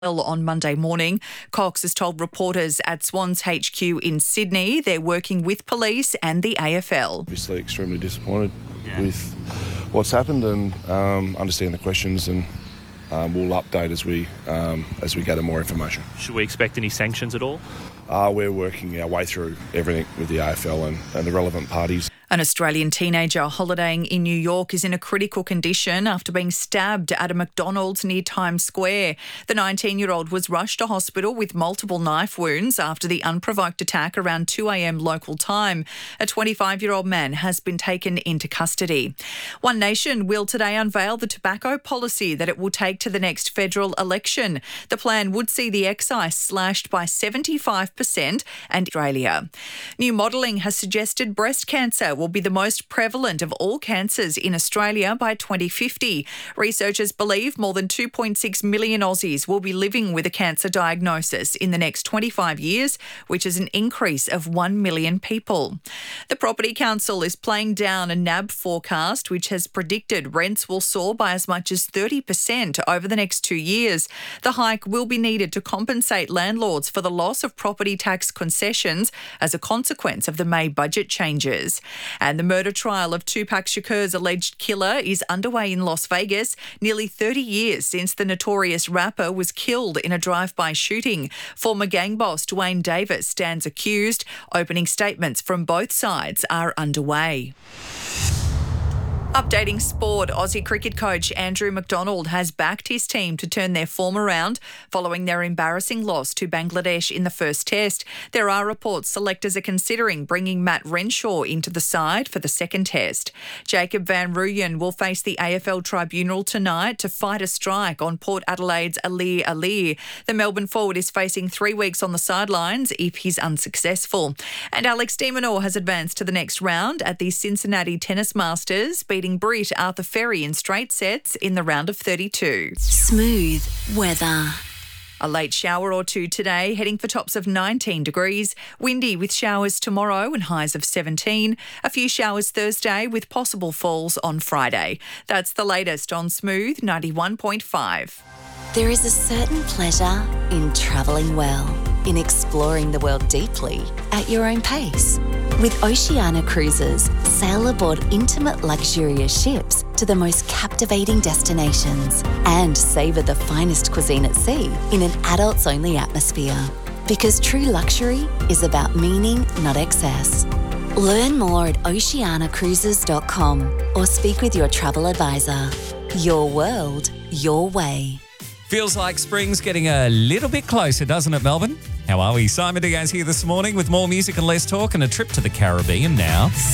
On Monday morning. Cox has told reporters at Swans HQ in Sydney they're working with police and the AFL. Obviously extremely disappointed with what's happened and understand the questions, and we'll update as we gather more information. Should we expect any sanctions at all? We're working our way through everything with the AFL and the relevant parties. An Australian teenager holidaying in New York is in a critical condition after being stabbed at a McDonald's near Times Square. The 19-year-old was rushed to hospital with multiple knife wounds after the unprovoked attack around 2 a.m. local time. A 25-year-old man has been taken into custody. One Nation will today unveil the tobacco policy that it will take to the next federal election. The plan would see the excise slashed by 75% and Australia. New modelling has suggested breast cancer will be the most prevalent of all cancers in Australia by 2050. Researchers believe more than 2.6 million Aussies will be living with a cancer diagnosis in the next 25 years, which is an increase of 1 million people. The Property Council is playing down a NAB forecast which has predicted rents will soar by as much as 30% over the next 2 years. The hike will be needed to compensate landlords for the loss of property tax concessions as a consequence of the May budget changes. And the murder trial of Tupac Shakur's alleged killer is underway in Las Vegas, nearly 30 years since the notorious rapper was killed in a drive-by shooting. Former gang boss Dwayne Davis stands accused. Opening statements from both sides are underway. Updating sport, Aussie cricket coach Andrew McDonald has backed his team to turn their form around following their embarrassing loss to Bangladesh in the first test. There are reports selectors are considering bringing Matt Renshaw into the side for the second test. Jacob van Rooyen will face the AFL Tribunal tonight to fight a strike on Port Adelaide's Aliir Aliir. The Melbourne forward is facing 3 weeks on the sidelines if he's unsuccessful. And Alex de Minaur has advanced to the next round at the Cincinnati Tennis Masters, beating Brit Arthur Ferry in straight sets in the round of 32. Smooth weather. A late shower or two today, heading for tops of 19 degrees. Windy with showers tomorrow and highs of 17. A few showers Thursday with possible falls on Friday. That's the latest on Smooth 91.5. There is a certain pleasure in travelling well, in exploring the world deeply at your own pace. With Oceania Cruises, sail aboard intimate, luxurious ships to the most captivating destinations and savour the finest cuisine at sea in an adults-only atmosphere. Because true luxury is about meaning, not excess. Learn more at oceanacruises.com or speak with your travel advisor. Your world, your way. Feels like spring's getting a little bit closer, doesn't it, Melbourne? How are we? Simon Diaz here this morning with more music and less talk and a trip to the Caribbean now.